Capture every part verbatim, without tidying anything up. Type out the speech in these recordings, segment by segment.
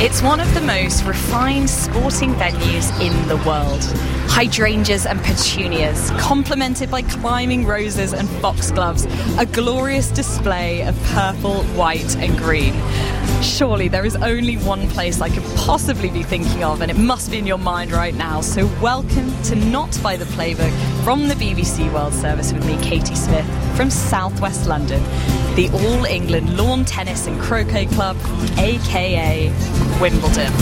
It's one of the most refined sporting venues in the world. Hydrangeas and petunias, complemented by climbing roses and foxgloves, a glorious display of purple, white and green. Surely there is only one place I could possibly be thinking of, and it must be in your mind right now. So welcome to Not By The Playbook from the B B C World Service with me, Katie Smith, from South West London, the All England Lawn Tennis and Croquet Club, aka Wimbledon.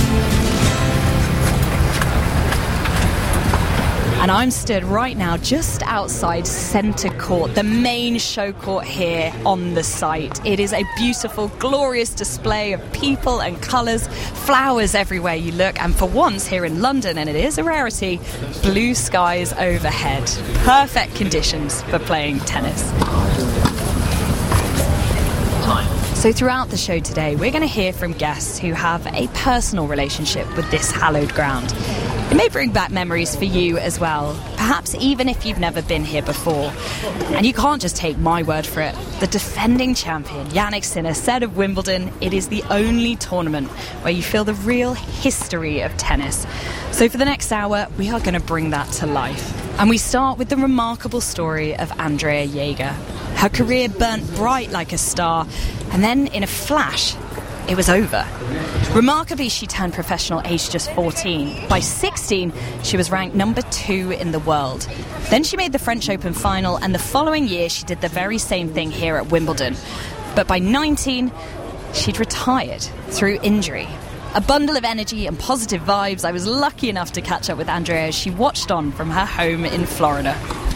And I'm stood right now just outside Centre Court, the main show court here on the site. It is a beautiful, glorious display of people and colours, flowers everywhere you look, and for once here in London, and it is a rarity, blue skies overhead. Perfect conditions for playing tennis. So throughout the show today, we're going to hear from guests who have a personal relationship with this hallowed ground. It may bring back memories for you as well, perhaps even if you've never been here before. And you can't just take my word for it. The defending champion, Jannik Sinner, said of Wimbledon, it is the only tournament where you feel the real history of tennis. So for the next hour, we are going to bring that to life. And we start with the remarkable story of Andrea Jaeger. Her career burnt bright like a star, and then in a flash, it was over. Remarkably, she turned professional aged just fourteen. By sixteen, she was ranked number two in the world. Then she made the French Open final, and the following year she did the very same thing here at Wimbledon. But by nineteen, she'd retired through injury. A bundle of energy and positive vibes, I was lucky enough to catch up with Andrea as she watched on from her home in Florida.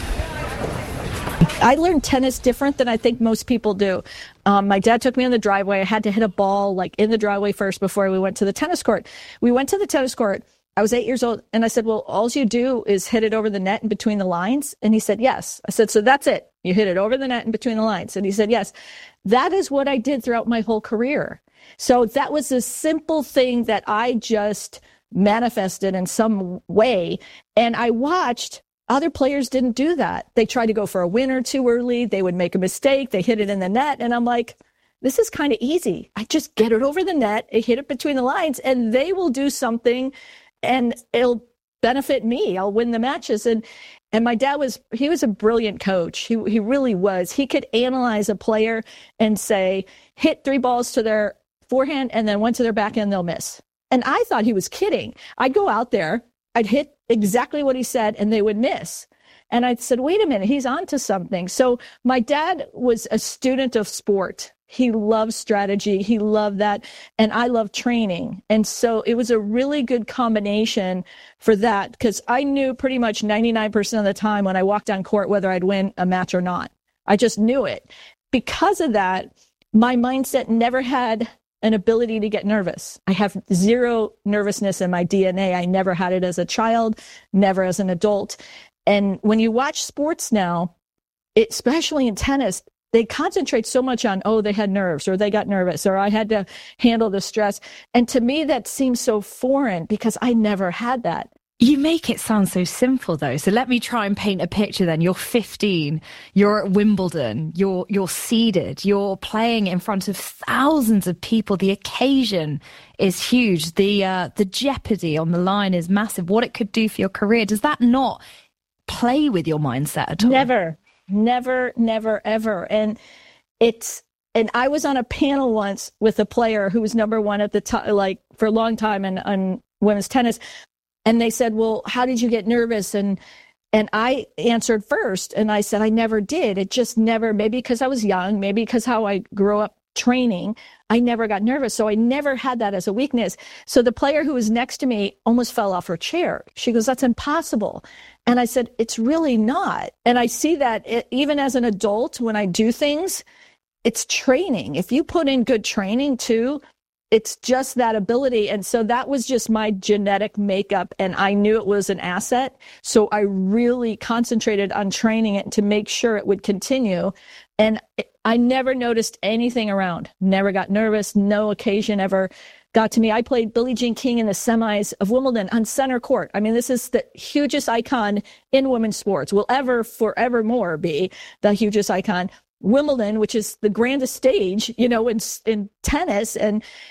I learned tennis different than I think most people do. Um, my dad took me on the driveway. I had to hit a ball like in the driveway first before we went to the tennis court. We went to the tennis court. I was eight years old, and I said, well, all you do is hit it over the net and between the lines? And he said, yes. I said, so that's it. You hit it over the net and between the lines. And he said, yes. That is what I did throughout my whole career. So that was a simple thing that I just manifested in some way. And I watched other players didn't do that. They tried to go for a winner too early. They would make a mistake. They hit it in the net. And I'm like, this is kind of easy. I just get it over the net, I hit it between the lines, and they will do something and it'll benefit me. I'll win the matches. And and my dad was, he was a brilliant coach. He he really was. He could analyze a player and say, hit three balls to their forehand and then one to their backhand, they'll miss. And I thought he was kidding. I'd go out there, I'd hit exactly what he said, and they would miss. And I said, wait a minute, he's onto something. So my dad was a student of sport. He loved strategy. He loved that. And I love training. And so it was a really good combination for that, because I knew pretty much ninety-nine percent of the time when I walked on court whether I'd win a match or not. I just knew it. Because of that, my mindset never had an ability to get nervous. I have zero nervousness in my D N A. I never had it as a child, never as an adult. And when you watch sports now, it, especially in tennis, they concentrate so much on, oh, they had nerves, or they got nervous, or I had to handle the stress. And to me, that seems so foreign because I never had that. You make it sound so simple, though. So let me try and paint a picture then. You're fifteen, you're at Wimbledon, you're you're seeded, you're playing in front of thousands of people. The occasion is huge. The uh, the jeopardy on the line is massive. What it could do for your career. Does that not play with your mindset at all? Never, never, never, ever. And it's, and I was on a panel once with a player who was number one at the time, like for a long time in, on women's tennis. And they said, well, how did you get nervous? And and I answered first. And I said, I never did. It just never, maybe because I was young, maybe because how I grew up training, I never got nervous. So I never had that as a weakness. So the player who was next to me almost fell off her chair. She goes, that's impossible. And I said, it's really not. And I see that it, even as an adult, when I do things, it's training. If you put in good training too, it's just that ability. And so that was just my genetic makeup. And I knew it was an asset. So I really concentrated on training it to make sure it would continue. And I never noticed anything around, never got nervous. No occasion ever got to me. I played Billie Jean King in the semis of Wimbledon on center court. I mean, this is the hugest icon in women's sports, will ever forevermore be the hugest icon. Wimbledon, which is the grandest stage, you know, in, in tennis. And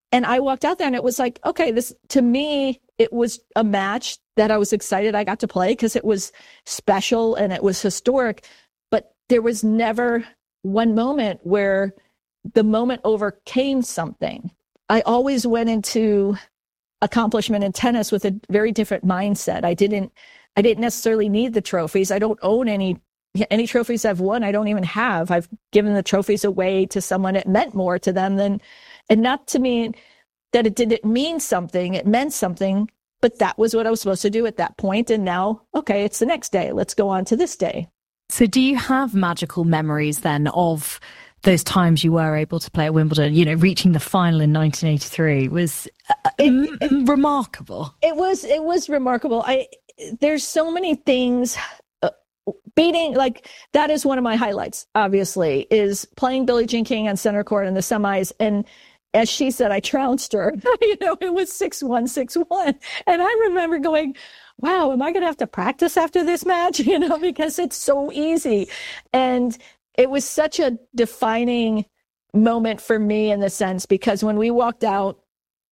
And I walked out there and it was like, okay, this, to me, it was a match that I was excited I got to play because it was special and it was historic. But there was never one moment where the moment overcame something. I always went into accomplishment in tennis with a very different mindset. I didn't, I didn't necessarily need the trophies. I don't own any, any trophies I've won. I don't even have. I've given the trophies away to someone. It meant more to them than, and not to mean that it didn't mean something. It meant something, but that was what I was supposed to do at that point. And now, okay, it's the next day. Let's go on to this day. So do you have magical memories then of those times you were able to play at Wimbledon? You know, reaching the final in nineteen eighty-three was uh, it, it, remarkable. It was, it was remarkable. I, there's so many things. Uh, beating, like, that is one of my highlights, obviously, is playing Billie Jean King on center court in the semis. And as she said, I trounced her. You know, it was six one, six one. And I remember going, wow, am I going to have to practice after this match? You know, because it's so easy. And it was such a defining moment for me in the sense, because when we walked out,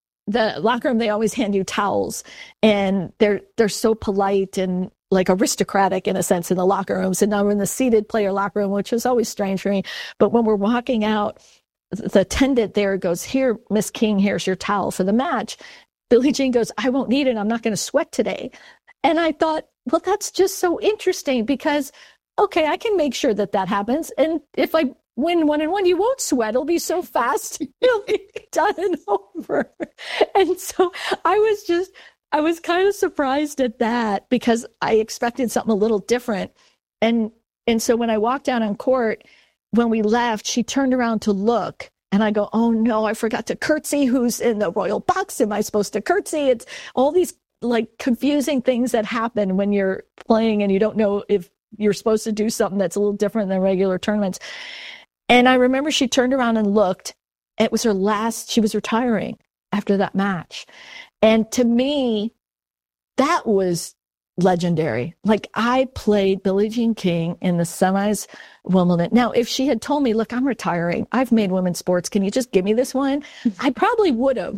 the locker room, they always hand you towels, and they're they're so polite and like aristocratic in a sense in the locker rooms. And now we're in the seated player locker room, which was always strange for me. But when we're walking out, the attendant there goes, here, Miss King, here's your towel for the match. Billie Jean goes, I won't need it. I'm not going to sweat today. And I thought, well, that's just so interesting because, okay, I can make sure that that happens. And if I win one and one, you won't sweat. It'll be so fast. It'll be done and over. And so I was just, I was kind of surprised at that because I expected something a little different. And, and so when I walked out on court, when we left, she turned around to look, and I go, oh no, I forgot to curtsy. Who's in the royal box? Am I supposed to curtsy? It's all these like confusing things that happen when you're playing and you don't know if you're supposed to do something that's a little different than regular tournaments. And I remember she turned around and looked. It was her last, she was retiring after that match. And to me, that was legendary. Like, I played Billie Jean King in the semis Wimbledon. Now, if she had told me, look, I'm retiring, I've made women's sports, can you just give me this one? I probably would have.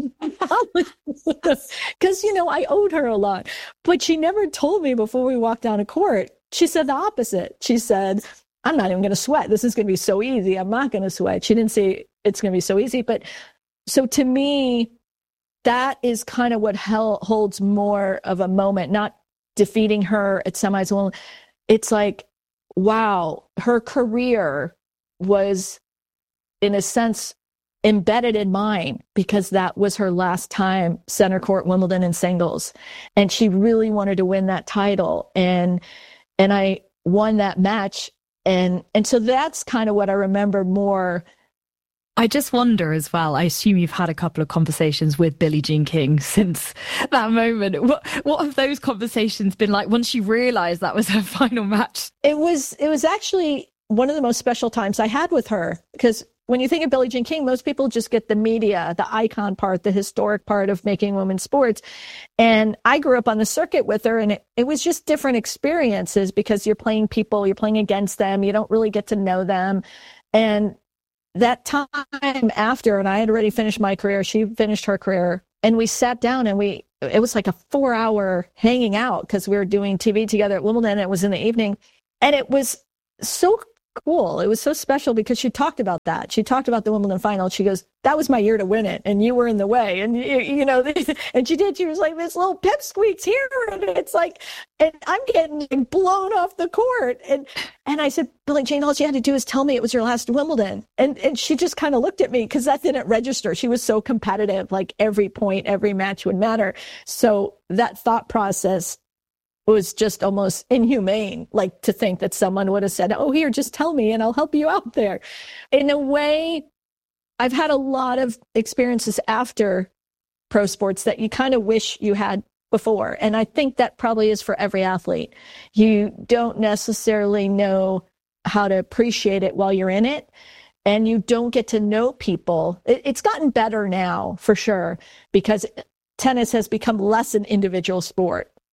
Because, you know, I owed her a lot. But she never told me before we walked down to court. She said the opposite. She said, I'm not even going to sweat. This is going to be so easy. I'm not going to sweat. She didn't say it's going to be so easy. But so to me, that is kind of what hell holds more of a moment, not defeating her at semis. Well, it's like, wow, her career was, in a sense, embedded in mine because that was her last time center court Wimbledon in singles. And she really wanted to win that title. And and I won that match. And and so that's kind of what I remember more. I just wonder as well, I assume you've had a couple of conversations with Billie Jean King since that moment. What what have those conversations been like once you realised that was her final match? It was it was actually one of the most special times I had with her, because when you think of Billie Jean King, most people just get the media, the icon part, the historic part of making women's sports. And I grew up on the circuit with her, and it, it was just different experiences because you're playing people, you're playing against them, you don't really get to know them. And that time after, and I had already finished my career, she finished her career, and we sat down and we, it was like a four hour hanging out because we were doing T V together at Wimbledon. And it was in the evening, and it was so cool. It was so special because she talked about that. She talked about the Wimbledon final. She goes, that was my year to win it, and you were in the way. And, you, you know, and she did. She was like, this little pipsqueaks here. And it's like, and I'm getting blown off the court. And and I said, Billie Jean, all you had to do is tell me it was your last Wimbledon. And, and she just kind of looked at me because that didn't register. She was so competitive, like every point, every match would matter. So that thought process was just almost inhumane, like to think that someone would have said, oh, here, just tell me and I'll help you out there. In a way, I've had a lot of experiences after pro sports that you kind of wish you had before. And I think that probably is for every athlete. You don't necessarily know how to appreciate it while you're in it. And you don't get to know people. It, it's gotten better now, for sure, because tennis has become less an individual sport.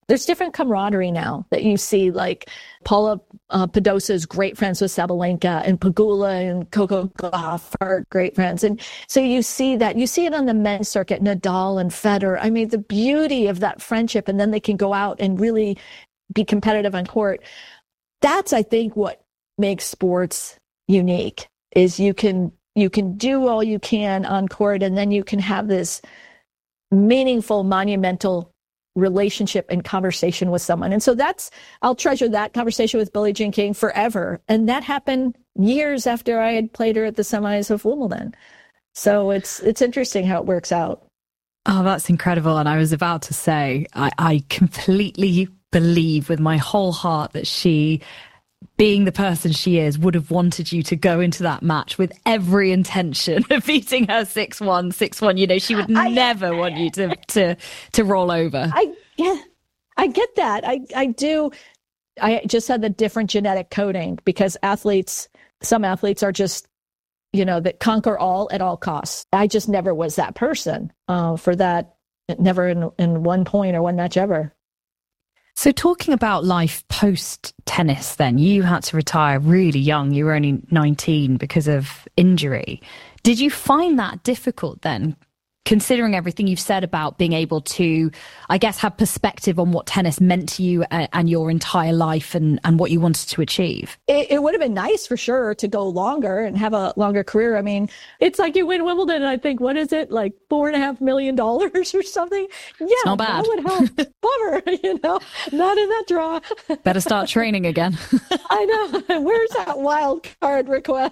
There's different camaraderie now that you see, like Paula uh, Podosha is great friends with Sabalenka, and Pegula and Coco Gauff are great friends. And so you see that, you see it on the men's circuit, Nadal and Federer. I mean, the beauty of that friendship, and then they can go out and really be competitive on court. That's, I think, what makes sports unique, is you can, you can do all you can on court, and then you can have this meaningful, monumental relationship and conversation with someone. And so that's, I'll treasure that conversation with Billie Jean King forever. And that happened years after I had played her at the semis of Wimbledon. So it's, it's interesting how it works out. Oh, that's incredible. And I was about to say, I, I completely believe with my whole heart that she, being the person she is, would have wanted you to go into that match with every intention of beating her six one, six one. You know, she would I, never want you to, to, to roll over. I, yeah, I get that. I, I do. I just had the different genetic coding, because athletes, some athletes are just, you know, that conquer all at all costs. I just never was that person uh, for that, never in, in one point or one match ever. So talking about life post-tennis then, you had to retire really young. You were only nineteen because of injury. Did you find that difficult then, considering everything you've said about being able to, I guess, have perspective on what tennis meant to you and, and your entire life and, and what you wanted to achieve? It, it would have been nice for sure to go longer and have a longer career. I mean, it's like you win Wimbledon and I think, what is it, like four and a half million dollars or something? Yeah, it's not bad. That would help. Bummer, you know, not in that draw. Better start training again. I know. Where's that wild card request?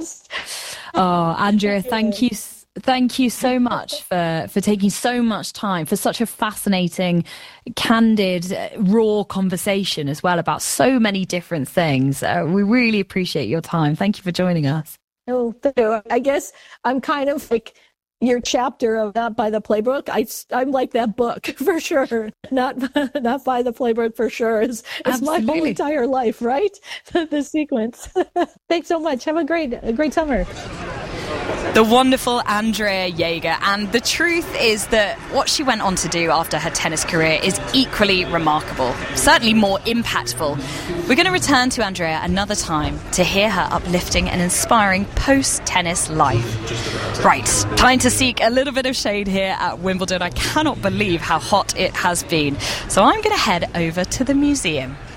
Oh, Andrea, thank you so Thank you so much for, for taking so much time for such a fascinating, candid, raw conversation as well about so many different things. Uh, we really appreciate your time. Thank you for joining us. Oh, thank you. I guess I'm kind of like your chapter of Not by the Playbook. I, I'm like that book for sure. Not not by the Playbook for sure. It's, it's my whole entire life, right? The sequence. Thanks so much. Have a great, a great summer. The wonderful Andrea Jaeger. And the truth is that what she went on to do after her tennis career is equally remarkable, certainly more impactful. We're going to return to Andrea another time to hear her uplifting and inspiring post-tennis life. Right, time to seek a little bit of shade here at Wimbledon. I cannot believe how hot it has been. So I'm going to head over to the museum.